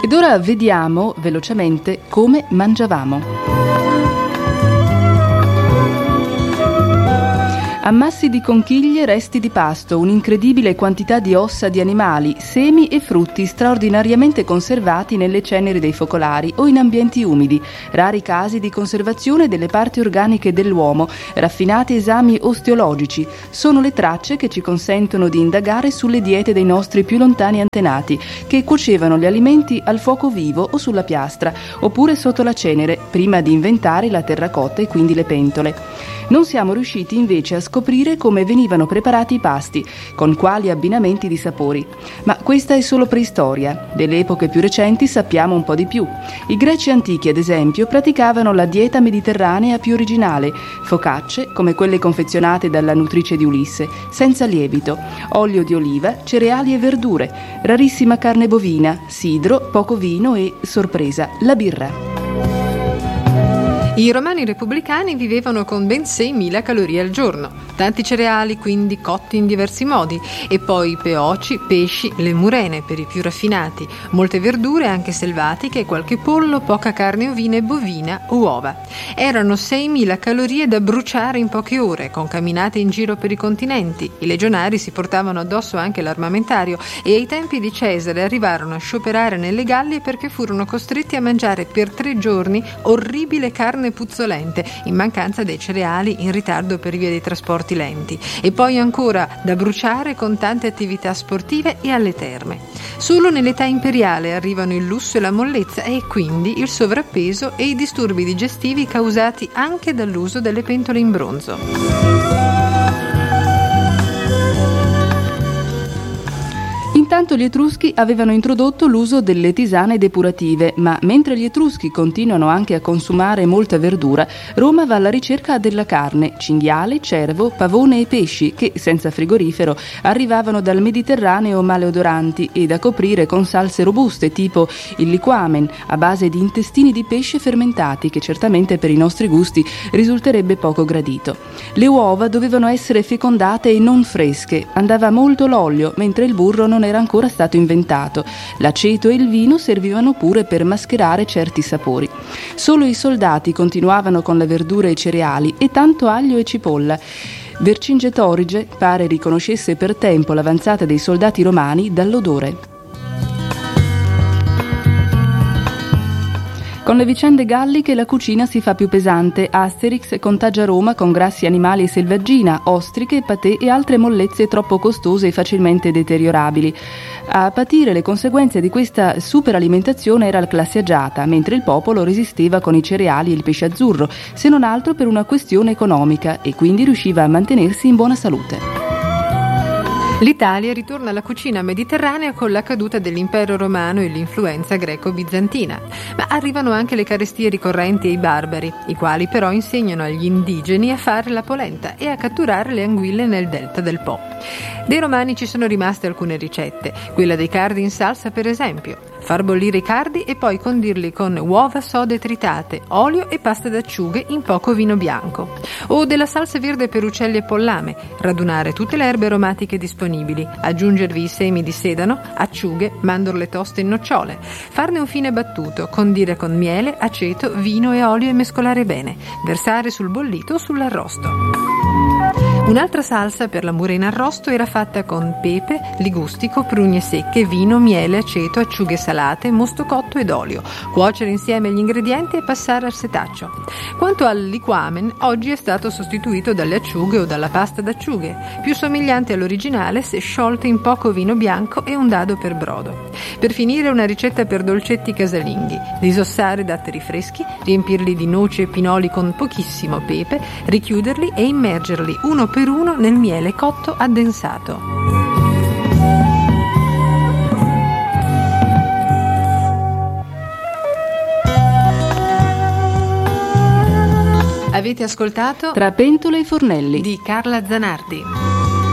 Ed ora vediamo velocemente come mangiavamo. Ammassi di conchiglie, resti di pasto, un'incredibile quantità di ossa di animali, semi e frutti straordinariamente conservati nelle ceneri dei focolari o in ambienti umidi, rari casi di conservazione delle parti organiche dell'uomo, raffinati esami osteologici, sono le tracce che ci consentono di indagare sulle diete dei nostri più lontani antenati, che cuocevano gli alimenti al fuoco vivo o sulla piastra, oppure sotto la cenere, prima di inventare la terracotta e quindi le pentole. Non siamo riusciti invece a scoprire come venivano preparati i pasti, con quali abbinamenti di sapori. Ma questa è solo preistoria. Delle epoche più recenti sappiamo un po' di più. I greci antichi, ad esempio, praticavano la dieta mediterranea più originale, focacce, come quelle confezionate dalla nutrice di Ulisse, senza lievito, olio di oliva, cereali e verdure, rarissima carne bovina, sidro, poco vino e, sorpresa, la birra. I romani repubblicani vivevano con ben 6.000 calorie al giorno, tanti cereali quindi cotti in diversi modi, e poi peoci, pesci, le murene per i più raffinati, molte verdure anche selvatiche, qualche pollo, poca carne ovina e bovina o uova. Erano 6.000 calorie da bruciare in poche ore, con camminate in giro per i continenti. I legionari si portavano addosso anche l'armamentario e ai tempi di Cesare arrivarono a scioperare nelle Gallie perché furono costretti a mangiare per 3 giorni orribile carne puzzolente, in mancanza dei cereali, in ritardo per via dei trasporti lenti, e poi ancora da bruciare con tante attività sportive e alle terme. Solo nell'età imperiale arrivano il lusso e la mollezza e quindi il sovrappeso e i disturbi digestivi causati anche dall'uso delle pentole in bronzo. Intanto gli Etruschi avevano introdotto l'uso delle tisane depurative, ma mentre gli Etruschi continuano anche a consumare molta verdura, Roma va alla ricerca della carne, cinghiale, cervo, pavone e pesci che, senza frigorifero, arrivavano dal Mediterraneo maleodoranti e da coprire con salse robuste tipo il liquamen, a base di intestini di pesce fermentati, che certamente per i nostri gusti risulterebbe poco gradito. Le uova dovevano essere fecondate e non fresche, andava molto l'olio, mentre il burro non era ancora stato inventato. L'aceto e il vino servivano pure per mascherare certi sapori. Solo i soldati continuavano con la verdura e i cereali e tanto aglio e cipolla. Vercingetorige pare riconoscesse per tempo l'avanzata dei soldati romani dall'odore. Con le vicende galliche la cucina si fa più pesante. Asterix contagia Roma con grassi animali e selvaggina, ostriche, patè e altre mollezze troppo costose e facilmente deteriorabili. A patire le conseguenze di questa superalimentazione era la classe agiata, mentre il popolo resisteva con i cereali e il pesce azzurro, se non altro per una questione economica, e quindi riusciva a mantenersi in buona salute. L'Italia ritorna alla cucina mediterranea con la caduta dell'impero romano e l'influenza greco-bizantina, ma arrivano anche le carestie ricorrenti ai barbari, i quali però insegnano agli indigeni a fare la polenta e a catturare le anguille nel delta del Po. Dei romani ci sono rimaste alcune ricette, quella dei cardi in salsa per esempio. Far bollire i cardi e poi condirli con uova sode tritate, olio e pasta d'acciughe in poco vino bianco. O della salsa verde per uccelli e pollame, radunare tutte le erbe aromatiche disponibili, aggiungervi i semi di sedano, acciughe, mandorle toste in nocciole, farne un fine battuto, condire con miele, aceto, vino e olio e mescolare bene, versare sul bollito o sull'arrosto. Un'altra salsa per la mura in arrosto era fatta con pepe, ligustico, prugne secche, vino, miele, aceto, acciughe salate, mosto cotto ed olio. Cuocere insieme gli ingredienti e passare al setaccio. Quanto al liquamen, oggi è stato sostituito dalle acciughe o dalla pasta d'acciughe, più somigliante all'originale se sciolte in poco vino bianco e un dado per brodo. Per finire una ricetta per dolcetti casalinghi: disossare datteri freschi, riempirli di noci e pinoli con pochissimo pepe, richiuderli e immergerli uno per uno nel miele cotto addensato. Avete ascoltato Tra pentole e fornelli di Carla Zanardi.